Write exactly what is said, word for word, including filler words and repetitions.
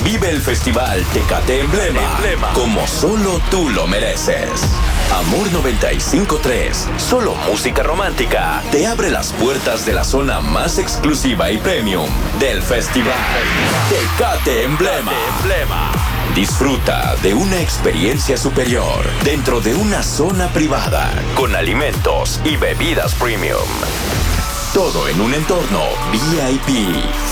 Vive el festival Tecate Emblema, Emblema como solo tú lo mereces. Amor noventa y cinco punto tres, solo música romántica, te abre las puertas de la zona más exclusiva y premium del festival Tecate Emblema. Emblema. Disfruta de una experiencia superior dentro de una zona privada con alimentos y bebidas premium. Todo en un entorno V I P.